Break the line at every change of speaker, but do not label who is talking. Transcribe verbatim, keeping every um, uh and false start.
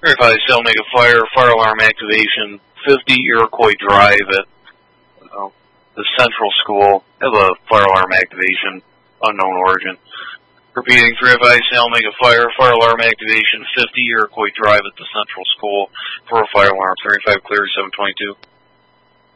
Verify cell, make a fire, fire alarm activation, fifty Iroquois Drive at uh, the Central School. Have a fire alarm activation, unknown origin. Repeating, verify cell, make a fire, fire alarm activation, fifty Iroquois Drive at the Central School for a fire alarm. thirty-five clear, seven twenty-two.